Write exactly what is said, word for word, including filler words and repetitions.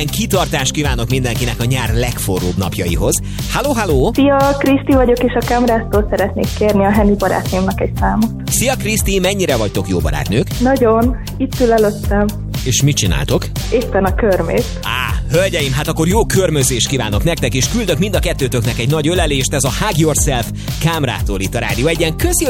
Kitartást kívánok mindenkinek a nyár legforróbb napjaihoz. Halló, halló! Szia, Kriszti vagyok, és a Kámrásztól szeretnék kérni a Henny barátnőmnek egy számot. Szia, Kriszti, mennyire vagytok jó barátnők? Nagyon, itt ül előttem. És mit csináltok? Éppen a körmét. Á, hölgyeim, hát akkor jó körmözést kívánok nektek, és küldök mind a kettőtöknek egy nagy ölelést, ez a Hug Yourself Kámrától itt a Rádió Egyen. Köszi,